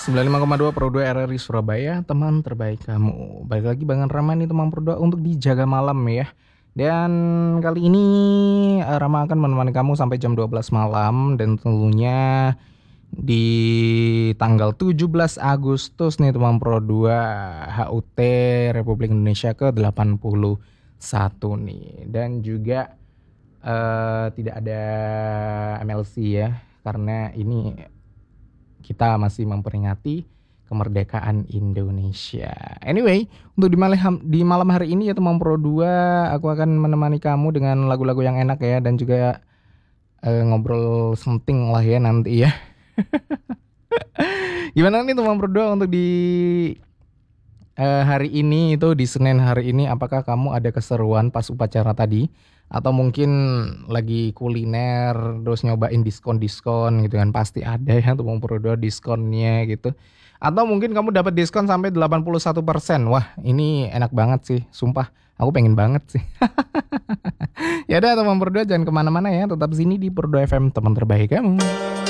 95,2 Pro 2 RRI Surabaya, teman terbaik kamu. Balik lagi Bang Rama nih teman Pro 2 untuk dijaga malam ya. Dan kali ini Rama akan menemani kamu sampai jam 12 malam. Dan tentunya di tanggal 17 Agustus nih teman Pro 2 HUT Republik Indonesia ke-81 nih. Dan juga tidak ada MLC ya, karena ini kita masih memperingati kemerdekaan Indonesia. Anyway, untuk di malam hari ini ya teman Pro 2, aku akan menemani kamu dengan lagu-lagu yang enak ya, dan juga ngobrol something lah ya nanti ya. Gimana nih teman Pro 2 untuk di hari ini, itu di Senin hari ini, apakah kamu ada keseruan pas upacara tadi? Atau mungkin lagi kuliner terus nyobain diskon-diskon gitu kan, pasti ada ya tuh memperoleh diskonnya gitu. Atau mungkin kamu dapat diskon sampai 81%. Wah, ini enak banget sih, sumpah. Aku pengen banget sih. Ya udah teman Pro 2, jangan kemana-mana ya, tetap sini di Pro 2 FM, teman terbaik kamu.